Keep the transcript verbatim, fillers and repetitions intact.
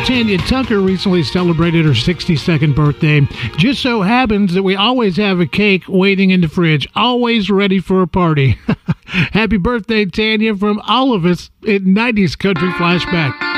Tanya Tucker recently celebrated her sixty-second birthday. Just so happens that we always have a cake waiting in the fridge, always ready for a party. Happy birthday, Tanya, from all of us at nineties Country Flashback.